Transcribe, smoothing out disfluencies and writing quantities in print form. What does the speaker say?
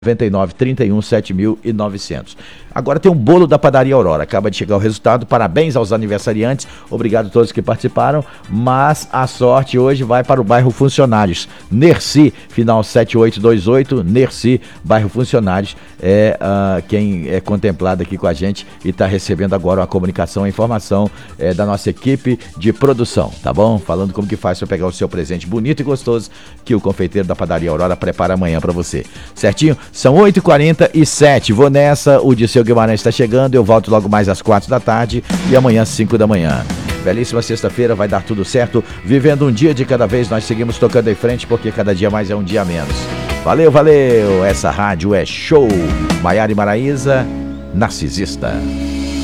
99 31 7.900. Agora tem um bolo da Padaria Aurora. Acaba de chegar o resultado. Parabéns aos aniversariantes. Obrigado a todos que participaram. Mas a sorte hoje vai para o bairro Funcionários. Nerci, final 7828. Nerci, bairro Funcionários. É quem é contemplado aqui com a gente e está recebendo agora uma comunicação, a informação da nossa equipe de produção, tá bom? Falando como que faz para pegar o seu presente bonito e gostoso que o confeiteiro da Padaria Aurora prepara amanhã para você. Certinho? São 8h47. Vou nessa. O Dirceu Guimarães está chegando. Eu volto logo mais às 4 da tarde e amanhã às 5 da manhã. Belíssima sexta-feira, vai dar tudo certo. Vivendo um dia de cada vez, nós seguimos tocando em frente, porque cada dia mais é um dia menos. Valeu, valeu! Essa rádio é show. Maiara e Maraísa, Narcisista.